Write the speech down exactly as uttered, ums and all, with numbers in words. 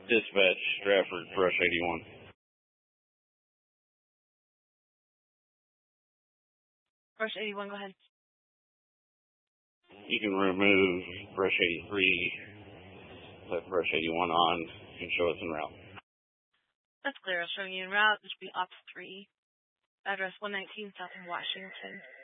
Dispatch, Stratford, Brush eighty-one. Brush eighty-one, go ahead. You can remove Brush eighty-three, let Brush eighty-one on, and show us en route. That's clear. I'll show you en route. This will be Ops three. Address one nineteen South of Washington.